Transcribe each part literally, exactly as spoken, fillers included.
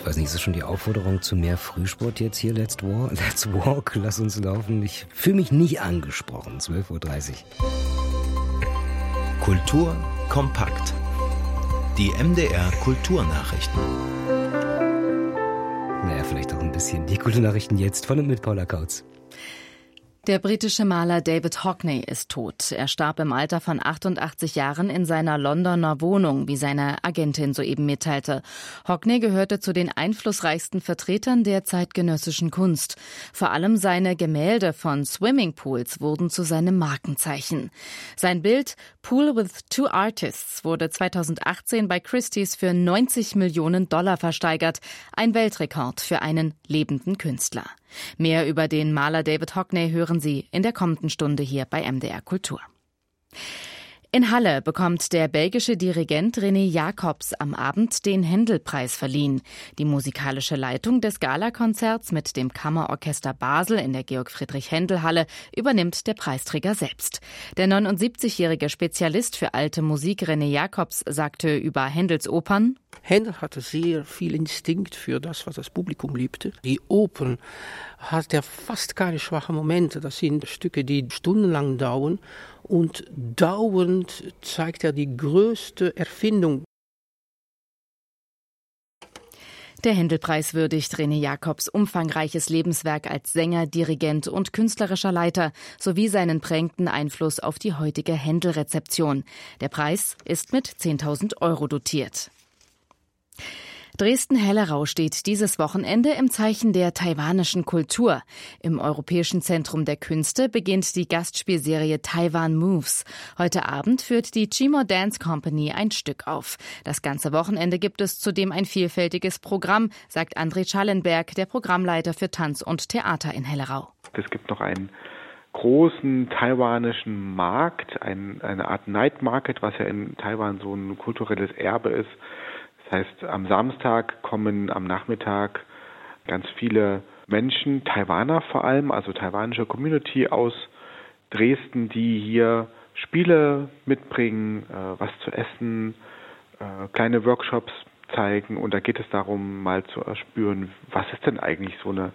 Ich weiß nicht, ist das schon die Aufforderung zu mehr Frühsport jetzt hier? Let's walk, let's walk, lass uns laufen. Ich fühle mich nicht angesprochen. zwölf Uhr dreißig. Kultur kompakt. Die M D R Kulturnachrichten. Naja, vielleicht auch ein bisschen die Kulturnachrichten jetzt von und mit Paula Kautz. Der britische Maler David Hockney ist tot. Er starb im Alter von achtundachtzig Jahren in seiner Londoner Wohnung, wie seine Agentin soeben mitteilte. Hockney gehörte zu den einflussreichsten Vertretern der zeitgenössischen Kunst. Vor allem seine Gemälde von Swimmingpools wurden zu seinem Markenzeichen. Sein Bild Pool with Two Artists wurde zweitausendachtzehn bei Christie's für neunzig Millionen Dollar versteigert. Ein Weltrekord für einen lebenden Künstler. Mehr über den Maler David Hockney hören Sie in der kommenden Stunde hier bei M D R Kultur. In Halle bekommt der belgische Dirigent René Jacobs am Abend den Händel-Preis verliehen. Die musikalische Leitung des Galakonzerts mit dem Kammerorchester Basel in der Georg-Friedrich-Händel-Halle übernimmt der Preisträger selbst. Der neunundsiebzigjährige Spezialist für alte Musik René Jacobs sagte über Händels Opern: Händel hatte sehr viel Instinkt für das, was das Publikum liebte. Die Opern hat er fast keine schwachen Momente. Das sind Stücke, die stundenlang dauern. Und dauernd zeigt er die größte Erfindung. Der Händel-Preis würdigt René Jacobs umfangreiches Lebenswerk als Sänger, Dirigent und künstlerischer Leiter sowie seinen prägenden Einfluss auf die heutige Händel-Rezeption. Der Preis ist mit zehntausend Euro dotiert. Dresden-Hellerau steht dieses Wochenende im Zeichen der taiwanischen Kultur. Im Europäischen Zentrum der Künste beginnt die Gastspielserie Taiwan Moves. Heute Abend führt die Chimo Dance Company ein Stück auf. Das ganze Wochenende gibt es zudem ein vielfältiges Programm, sagt André Schallenberg, der Programmleiter für Tanz und Theater in Hellerau. Es gibt noch einen großen taiwanischen Markt, ein, eine Art Night Market, was ja in Taiwan so ein kulturelles Erbe ist. Das heißt, am Samstag kommen am Nachmittag ganz viele Menschen, Taiwaner vor allem, also taiwanische Community aus Dresden, die hier Spiele mitbringen, äh, was zu essen, äh, kleine Workshops zeigen. Und da geht es darum, mal zu erspüren, was ist denn eigentlich so eine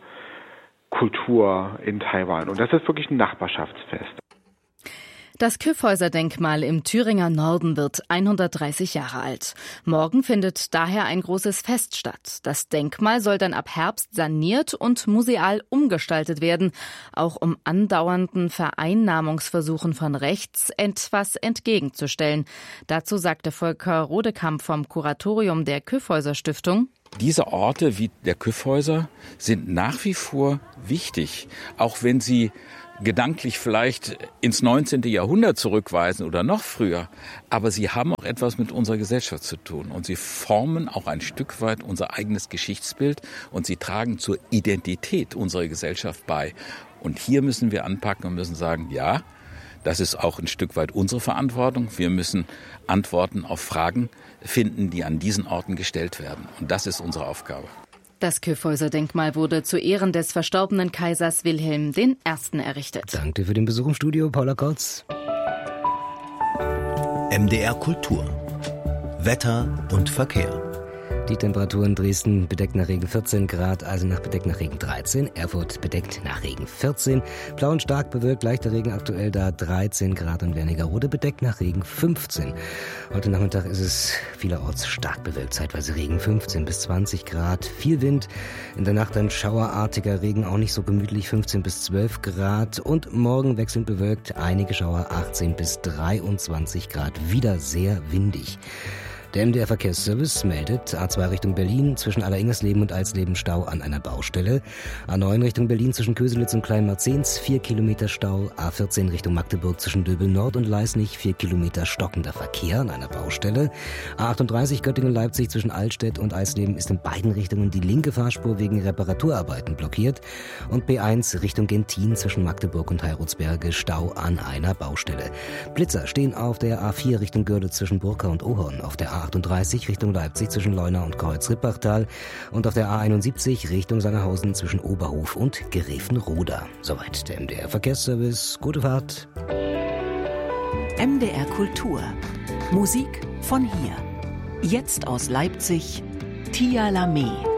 Kultur in Taiwan. Und das ist wirklich ein Nachbarschaftsfest. Das Kyffhäuser-Denkmal im Thüringer Norden wird hundertdreißig Jahre alt. Morgen findet daher ein großes Fest statt. Das Denkmal soll dann ab Herbst saniert und museal umgestaltet werden, auch um andauernden Vereinnahmungsversuchen von rechts etwas entgegenzustellen. Dazu sagte Volker Rodekamp vom Kuratorium der Kyffhäuser-Stiftung: Diese Orte wie der Kyffhäuser sind nach wie vor wichtig, auch wenn sie gedanklich vielleicht ins neunzehnten Jahrhundert zurückweisen oder noch früher. Aber sie haben auch etwas mit unserer Gesellschaft zu tun. Und sie formen auch ein Stück weit unser eigenes Geschichtsbild. Und sie tragen zur Identität unserer Gesellschaft bei. Und hier müssen wir anpacken und müssen sagen, ja, das ist auch ein Stück weit unsere Verantwortung. Wir müssen Antworten auf Fragen finden, die an diesen Orten gestellt werden. Und das ist unsere Aufgabe. Das Kyffhäuser-Denkmal wurde zu Ehren des verstorbenen Kaisers Wilhelm der Erste. errichtet. Danke für den Besuch im Studio, Paula Kautz. M D R Kultur. Wetter und Verkehr. Die Temperatur in Dresden bedeckt nach Regen vierzehn Grad, Eisenach bedeckt nach Regen dreizehn, Erfurt bedeckt nach Regen vierzehn, Plauen stark bewölkt, leichter Regen aktuell da dreizehn Grad und Wernigerode bedeckt nach Regen fünfzehn. Heute Nachmittag ist es vielerorts stark bewölkt, zeitweise Regen fünfzehn bis zwanzig Grad, viel Wind, in der Nacht ein schauerartiger Regen, auch nicht so gemütlich, fünfzehn bis zwölf Grad und morgen wechselnd bewölkt, einige Schauer, achtzehn bis dreiundzwanzig Grad, wieder sehr windig. Der M D R Verkehrsservice meldet A zwei Richtung Berlin zwischen Alleringmersleben und Alsleben Stau an einer Baustelle. A neun Richtung Berlin zwischen Köselitz und Kleinmarzens vier Kilometer Stau. A vierzehn Richtung Magdeburg zwischen Döbel Nord und Leisnig vier Kilometer stockender Verkehr an einer Baustelle. A achtunddreißig Göttingen-Leipzig zwischen Altstedt und Eisleben ist in beiden Richtungen die linke Fahrspur wegen Reparaturarbeiten blockiert. Und B eins Richtung Gentin zwischen Magdeburg und Heiratsberge Stau an einer Baustelle. Blitzer stehen auf der A vier Richtung Görlitz zwischen Burka und Ohorn, auf der A achtunddreißig Richtung Leipzig zwischen Leuna und Kreuz-Rippachtal und auf der A einundsiebzig Richtung Sangerhausen zwischen Oberhof und Grevenroda. Soweit der M D R Verkehrsservice. Gute Fahrt. M D R Kultur. Musik von hier. Jetzt aus Leipzig, Tia Lamé.